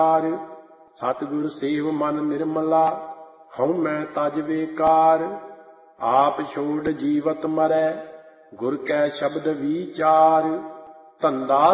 ਸਤਿਗੁਰ ਸੇਵ ਮਨ ਨਿਰਮਲਾ, ਹਉ ਮੈਂ ਤਜ ਬੇਕਾਰ। ਆਪ ਛੋੜ ਜੀਵਤ ਮਰੈ, ਗੁਰ ਕੈ ਸ਼ਬਦ ਵੀਚਾਰ। ਧੰਦਾ